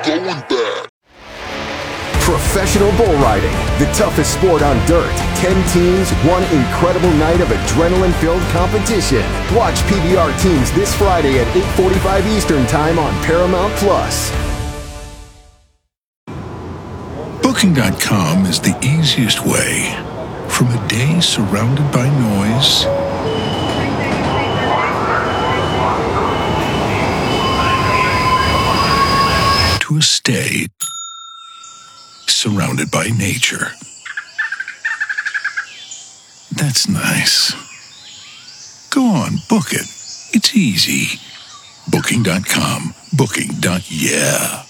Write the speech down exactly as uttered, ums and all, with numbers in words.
going bad. Professional bull riding, the toughest sport on dirt. Ten teams, one incredible night of adrenaline-filled competition. Watch P B R teams this Friday at eight forty-five Eastern Time on Paramount Plus. Booking dot com is the easiest way. From a day surrounded by noise to a stay surrounded by nature. That's nice. Go on, book it. It's easy. Booking dot com. Booking. Yeah.